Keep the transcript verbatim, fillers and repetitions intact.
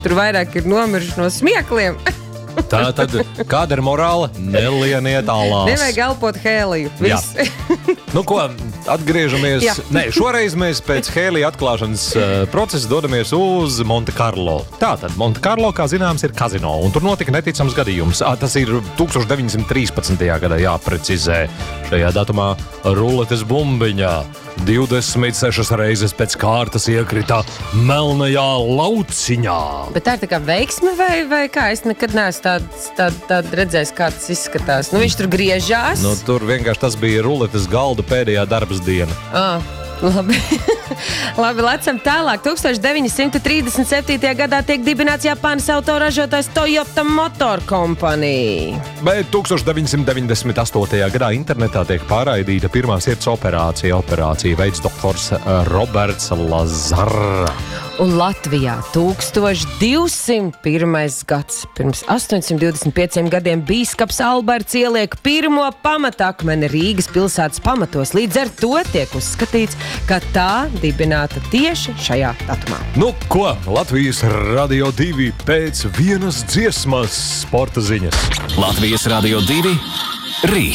tur vairāk ir nomiruši no smiekliem. Tā tad, kāda ir morāla? Nelieniet alās. Nevajag elpot hēliju. Viss. Nu ko, atgriežamies. Jā. Nē, šoreiz mēs pēc hēlija atklāšanas uh, procesa dodamies uz Monte Carlo. Tātad, Monte Carlo, kā zināms, ir kazino, un tur notika neticams gadījums. À, tas ir tūkstoš deviņsimt trīspadsmitajā gadā jāprecizē. Šajā datumā ruletes bumbiņā divdesmit sešas reizes pēc kārtas iekrita melnajā lauciņā. Bet tā ir tā kā veiksme vai, vai kā? Es nekad neesmu tād, tād, tād redzējis, kā tas izskatās. Nu, viņš tur griežās. Nu, tur vienkārši tas bija ruletes galda pēdējā darbas diena. Ah, labi. Labi, lecam tālāk. tūkstoš deviņsimt trīsdesmit septītajā gadā tiek dibināts Japānas autoražotājs Toyota Motor Company. Bet tūkstoš deviņsimt deviņdesmit astotajā gadā internetā tiek pārraidīta pirmā sirds operācija. Operācija veids doktors Roberts Lazara. Un Latvijā tūkstoš divsimt pirmais gads. Pirms astoņsimt divdesmit pieciem gadiem bīskaps Alberts ieliek pirmo pamatakmeni Rīgas pilsētas pamatos. Līdz ar to tiek uzskatīts, ka tā dibināta tieši šajā datumā. Nu ko, Latvijas Radio divi pēc vienas dziesmas sporta ziņas. Latvijas Radio divi rīt.